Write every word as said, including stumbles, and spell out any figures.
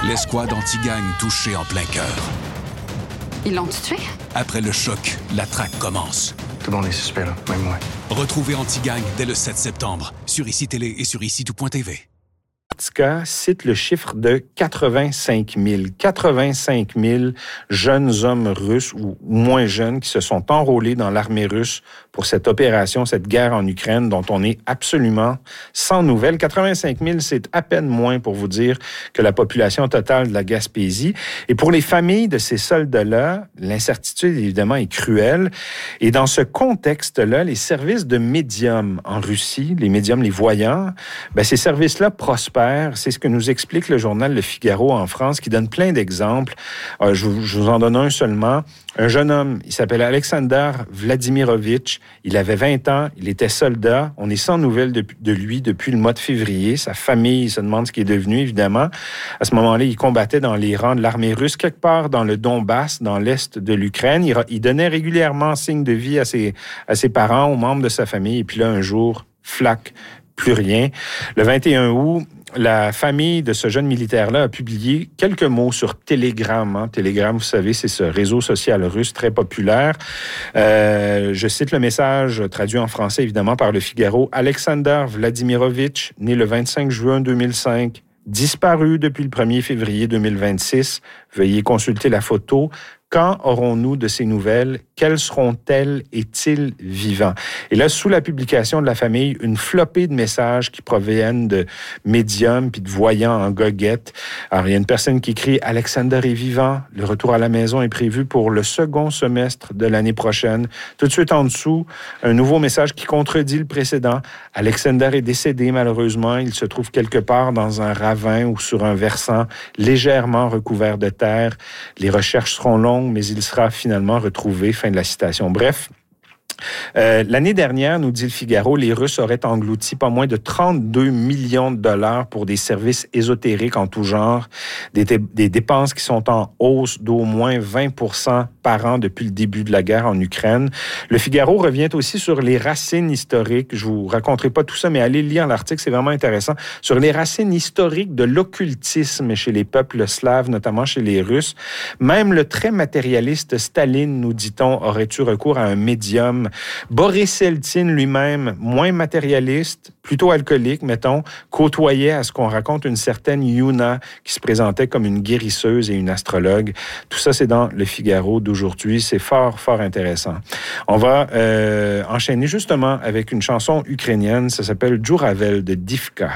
L'escouade anti-gang touchée en plein cœur. Ils l'ont tué? Après le choc, la traque commence. Tout le monde est suspect, là, même moi. Retrouvez Anti-Gang dès le sept septembre sur I C I Télé et sur ici tout point t v. Politica cite le chiffre de quatre-vingt-cinq mille. quatre-vingt-cinq mille jeunes hommes russes ou moins jeunes qui se sont enrôlés dans l'armée russe pour cette opération, cette guerre en Ukraine dont on est absolument sans nouvelles. quatre-vingt-cinq mille, c'est à peine moins pour vous dire que la population totale de la Gaspésie. Et pour les familles de ces soldats-là, l'incertitude évidemment est cruelle. Et dans ce contexte-là, les services de médium en Russie, les médiums, les voyants, ben ces services-là prospèrent. C'est ce que nous explique le journal Le Figaro en France, qui donne plein d'exemples. Euh, je, je vous en donne un seulement. Un jeune homme, il s'appelle Alexander Vladimirovitch. Il avait vingt ans, il était soldat. On est sans nouvelles de, de lui depuis le mois de février. Sa famille se demande ce qu'il est devenu, évidemment. À ce moment-là, il combattait dans les rangs de l'armée russe, quelque part dans le Donbass, dans l'est de l'Ukraine. Il, il donnait régulièrement signe de vie à ses, à ses parents, aux membres de sa famille. Et puis là, un jour, flac, plus rien. Le vingt et un août, la famille de ce jeune militaire-là a publié quelques mots sur Telegram. Hein. Telegram, vous savez, c'est ce réseau social russe très populaire. Euh, je cite le message traduit en français, évidemment, par Le Figaro. « Alexander Vladimirovitch, né le vingt-cinq juin deux mille cinq, disparu depuis le premier février deux mille vingt-six. Veuillez consulter la photo. Quand aurons-nous de ces nouvelles? Quelles seront-elles? Est-il vivant? » Et là, sous la publication de la famille, une flopée de messages qui proviennent de médiums puis de voyants en goguette. Alors, il y a une personne qui écrit « Alexander est vivant. Le retour à la maison est prévu pour le second semestre de l'année prochaine. » Tout de suite en dessous, un nouveau message qui contredit le précédent. « Alexander est décédé, malheureusement. Il se trouve quelque part dans un ravin ou sur un versant légèrement recouvert de terre. Les recherches seront longues, mais il sera finalement retrouvé. » Fin de la citation. Bref, euh, l'année dernière, nous dit Le Figaro, les Russes auraient englouti pas moins de trente-deux millions de dollars pour des services ésotériques en tout genre, des, des dépenses qui sont en hausse d'au moins vingt pour cent par an depuis le début de la guerre en Ukraine. Le Figaro revient aussi sur les racines historiques. Je vous raconterai pas tout ça, mais allez lire l'article, c'est vraiment intéressant. Sur les racines historiques de l'occultisme chez les peuples slaves, notamment chez les Russes. Même le très matérialiste Staline, nous dit-on, aurait eu recours à un médium. Boris Eltsine lui-même, moins matérialiste, plutôt alcoolique, mettons, côtoyait à ce qu'on raconte une certaine Yuna qui se présentait comme une guérisseuse et une astrologue. Tout ça, c'est dans Le Figaro d'aujourd'hui. C'est fort, fort intéressant. On va euh, enchaîner justement avec une chanson ukrainienne. Ça s'appelle « Djouravel » de Divka.